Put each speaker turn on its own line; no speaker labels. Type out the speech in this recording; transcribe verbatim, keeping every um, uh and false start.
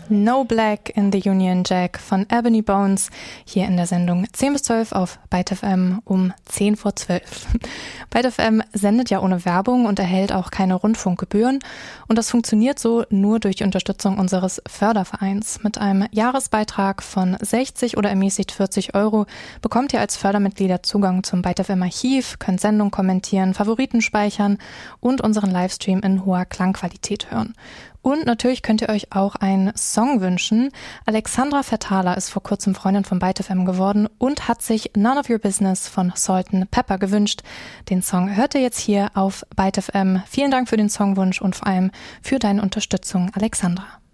No Black in the Union Jack von Ebony Bones hier in der Sendung zehn bis zwölf auf Byte F M um zehn vor zwölf. Byte F M sendet ja ohne Werbung und erhält auch keine Rundfunkgebühren und das funktioniert so nur durch die Unterstützung unseres Fördervereins. Mit einem Jahresbeitrag von sechzig oder ermäßigt vierzig Euro bekommt ihr als Fördermitglieder Zugang zum Byte F M Archiv, könnt Sendungen kommentieren, Favoriten speichern und unseren Livestream in hoher Klangqualität hören. Und natürlich könnt ihr euch auch einen Song wünschen. Alexandra Fertala ist vor kurzem Freundin von Byte F M geworden und hat sich None of Your Business von Salt and Pepper gewünscht. Den Song hört ihr jetzt hier auf Byte F M. Vielen Dank für den Songwunsch und vor allem für deine Unterstützung, Alexandra.